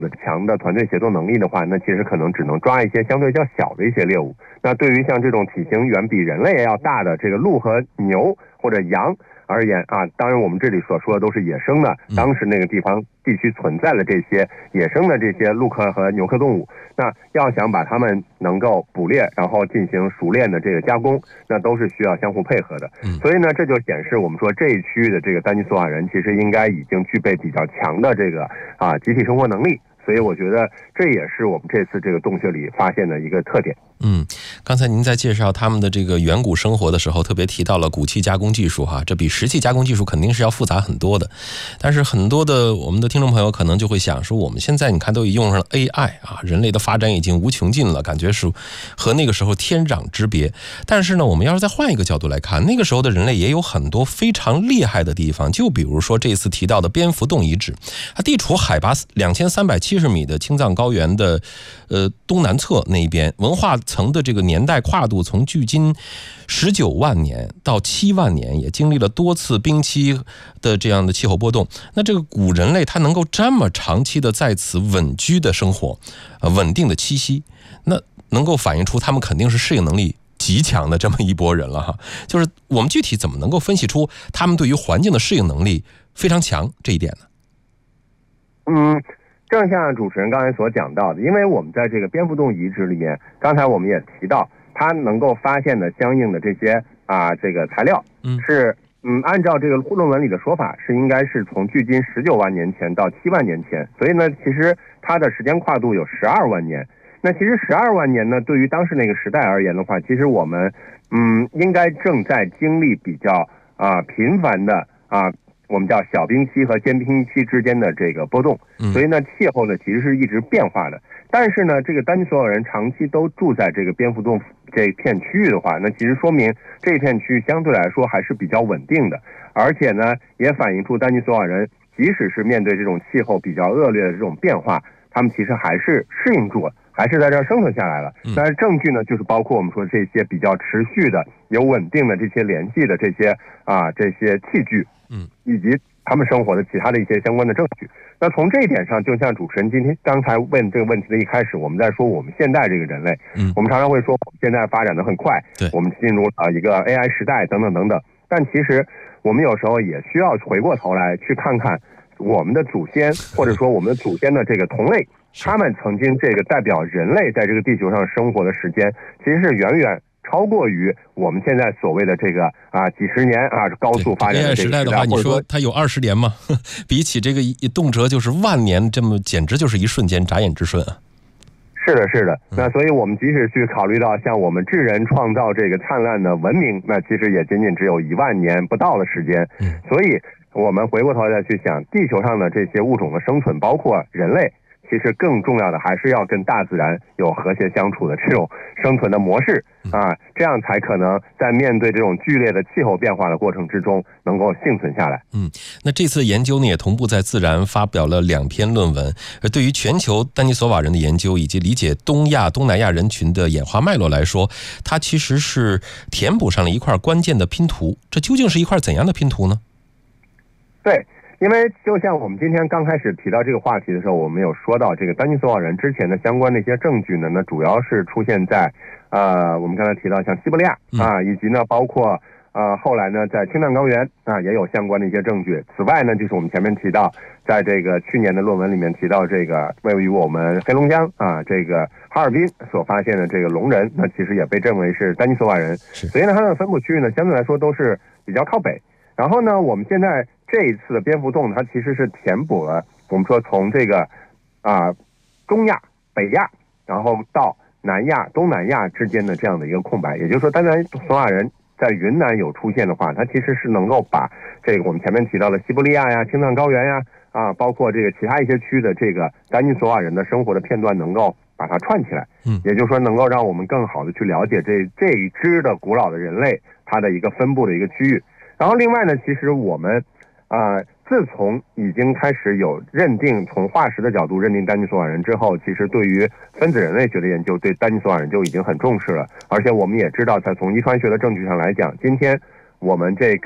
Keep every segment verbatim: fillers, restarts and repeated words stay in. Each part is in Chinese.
强的团队协作能力的话，那其实可能只能抓一些相对较小的一些猎物。那对于像这种体型远比人类要大的这个鹿和牛或者羊而言啊，当然我们这里所说的都是野生的，当时那个地方地区存在的这些野生的这些鹿科和牛科动物，那要想把它们能够捕猎，然后进行熟练的这个加工，那都是需要相互配合的。所以呢，这就显示我们说这一区域的这个丹尼索瓦人其实应该已经具备比较强的这个啊集体生活能力。所以我觉得这也是我们这次这个洞穴里发现的一个特点。 嗯，刚才您在介绍他们的这个远古生活的时候，特别提到了骨器加工技术哈，这比石器加工技术肯定是要复杂很多的。但是很多的我们的听众朋友可能就会想说，我们现在你看都已用上了 A I 啊，人类的发展已经无穷尽了，感觉是和那个时候天壤之别。但是呢，我们要是再换一个角度来看，那个时候的人类也有很多非常厉害的地方，就比如说这次提到的蝙蝠洞遗址，它地处海拔两千三百七十米的青藏高原的呃东南侧那一边，文化层的这个年代跨度从距今十九万年到七万年，也经历了多次冰期的这样的气候波动。那这个古人类它能够这么长期的在此稳居的生活，呃，稳定的栖息，那能够反映出他们肯定是适应能力极强的这么一拨人了哈。就是我们具体怎么能够分析出他们对于环境的适应能力非常强这一点呢？ 嗯。正像主持人刚才所讲到的，因为我们在这个蝙蝠洞遗址里面，刚才我们也提到，它能够发现的相应的这些啊这个材料，是嗯按照这个论文里的说法，是应该是从距今十九万年前到七万年前，所以呢，其实它的时间跨度有十二万年。那其实十二万年呢，对于当时那个时代而言的话，其实我们嗯应该正在经历比较啊频繁的啊。我们叫小冰期和间冰期之间的这个波动，所以呢，气候呢其实是一直变化的。但是呢，这个丹尼索瓦人长期都住在这个蝙蝠洞这片区域的话，那其实说明这片区域相对来说还是比较稳定的，而且呢，也反映出丹尼索瓦人即使是面对这种气候比较恶劣的这种变化，他们其实还是适应住了，还是在这儿生存下来了。但是证据呢，就是包括我们说这些比较持续的、有稳定的这些联系的这些啊这些器具。嗯，以及他们生活的其他的一些相关的证据。那从这一点上，就像主持人今天刚才问这个问题的一开始，我们在说我们现在这个人类，嗯，我们常常会说我们现在发展的很快，对，我们进入了一个 A I 时代等等等等。但其实我们有时候也需要回过头来去看看我们的祖先，或者说我们的祖先的这个同类，他们曾经这个代表人类在这个地球上生活的时间，其实是远远超过于我们现在所谓的这个啊几十年啊高速发展的这个时代。 时代的话，你说它有二十年吗？比起这个一动辄就是万年，这么简直就是一瞬间，眨眼之瞬啊！ 是的，是的。那所以我们即使去考虑到像我们智人创造这个灿烂的文明，那其实也仅仅只有一万年不到的时间。嗯，所以我们回过头再去想，地球上的这些物种的生存，包括人类。其实更重要的还是要跟大自然有和谐相处的这种生存的模式啊，这样才可能在面对这种剧烈的气候变化的过程之中能够幸存下来。 嗯，那这次研究呢也同步在《自然》发表了两篇论文，而对于全球丹尼索瓦人的研究以及理解东亚、东南亚人群的演化脉络来说，它其实是填补上了一块关键的拼图。这究竟是一块怎样的拼图呢？ 对。因为就像我们今天刚开始提到这个话题的时候，我们有说到这个丹尼索瓦人之前的相关的一些证据呢，那主要是出现在呃我们刚才提到像西伯利亚啊，以及呢包括呃后来呢在青藏高原啊也有相关的一些证据。此外呢，就是我们前面提到，在这个去年的论文里面提到这个位于我们黑龙江啊这个哈尔滨所发现的这个龙人，那其实也被认为是丹尼索瓦人。所以呢，它的分布区域呢相对来说都是比较靠北。然后呢，我们现在这一次的蝙蝠洞，它其实是填补了我们说从这个啊、呃、中亚、北亚，然后到南亚、东南亚之间的这样的一个空白。也就是说，丹尼索瓦人在云南有出现的话，它其实是能够把这个我们前面提到的西伯利亚呀、青藏高原呀啊，包括这个其他一些区的这个丹尼索瓦人的生活的片段，能够把它串起来。嗯，也就是说，能够让我们更好的去了解这这一支的古老的人类它的一个分布的一个区域。然后另外呢，其实我们啊、呃，自从已经开始有认定，从化石的角度认定丹尼索瓦人之后，其实对于分子人类学的研究，对丹尼索瓦人就已经很重视了。而且我们也知道，在从遗传学的证据上来讲，今天我们这个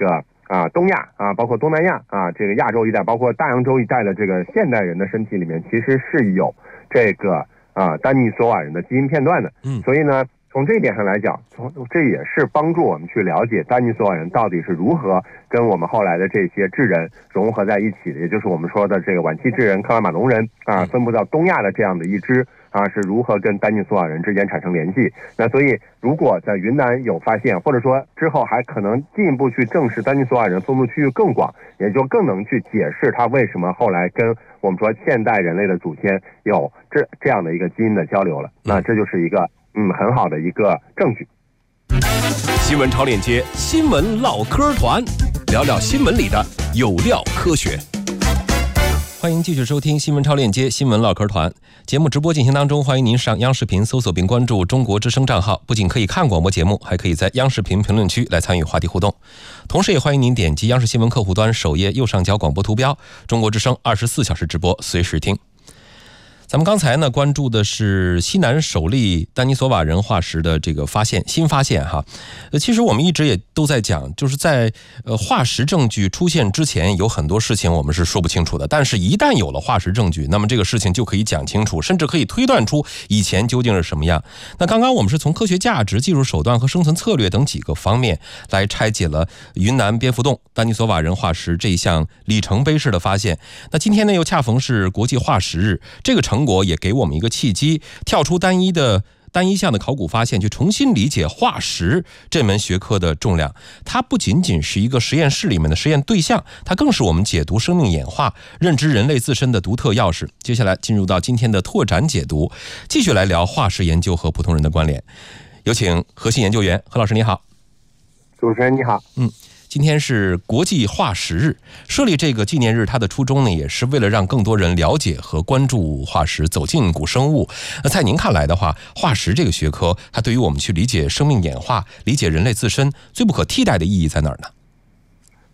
啊东亚啊，包括东南亚啊，这个亚洲一带，包括大洋洲一带的这个现代人的身体里面，其实是有这个啊丹尼索瓦人的基因片段的。 嗯， 所以呢，从这一点上来讲，从这也是帮助我们去了解丹尼索瓦人到底是如何跟我们后来的这些智人融合在一起的，也就是我们说的这个晚期智人、克拉玛农人啊，分布到东亚的这样的一支啊，是如何跟丹尼索瓦人之间产生联系。那所以，如果在云南有发现，或者说之后还可能进一步去证实丹尼索瓦人分布区域更广，也就更能去解释他为什么后来跟我们说现代人类的祖先有这这样的一个基因的交流了。那这就是一个嗯很好的一个证据。 新闻超链接，新闻唠嗑团，聊聊新闻里的有料科学。 欢迎继续收听新闻超链接新闻唠嗑团节目直播进行当中，欢迎您上央视频搜索并关注中国之声账号，不仅可以看广播节目，还可以在央视频评论区来参与话题互动。同时也欢迎您点击央视新闻客户端首页右上角广播图标，中国之声二十四小时直播，随时听。咱们刚才呢关注的是西南首例丹尼索瓦人化石的这个发现，新发现哈。呃，其实我们一直也都在讲，就是在呃化石证据出现之前，有很多事情我们是说不清楚的。但是，一旦有了化石证据，那么这个事情就可以讲清楚，甚至可以推断出以前究竟是什么样。那刚刚我们是从科学价值、技术手段和生存策略等几个方面来拆解了云南蝙蝠洞丹尼索瓦人化石这一项里程碑式的发现。那今天呢，又恰逢是国际化石日，这个成果也给我们一个契机，跳出单一的单一项的考古发现，去重新理解化石这门学科的重量。它不仅仅是一个实验室里面的实验对象，它更是我们解读生命演化、认知人类自身的独特钥匙。接下来进入到今天的拓展解读，继续来聊化石研究和普通人的关联。有请核心研究员何老师，你好。 主持人你好。 嗯。今天是国际化石日，设立这个纪念日，它的初衷呢，也是为了让更多人了解和关注化石，走进古生物。那在您看来的话，化石这个学科，它对于我们去理解生命演化、理解人类自身，最不可替代的意义在哪儿呢？